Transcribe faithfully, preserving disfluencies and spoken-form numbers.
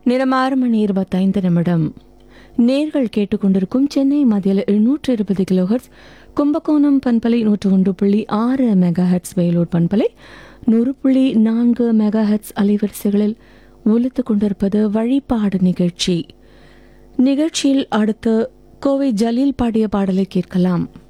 நேரம் ஆறு மணி இருபத்தைந்து நிமிடம். நேர்கள் கேட்டுக்கொண்டிருக்கும் சென்னை மத்தியில் நூற்று இருபது கிலோஹெர்ட்ஸ், கும்பகோணம் பண்பலை நூற்று ஒன்று புள்ளி ஆறு மெகா ஹெர்ட்ஸ், வேலூர் பண்பலை நூறு புள்ளி நான்கு மெகா ஹெர்ட்ஸ் அலைவரிசைகளில் ஒலித்துக் கொண்டிருப்பது வழிபாடு நிகழ்ச்சி. நிகழ்ச்சியில் அடுத்து கோவை ஜலீல் பாடிய பாடலை கேட்கலாம்.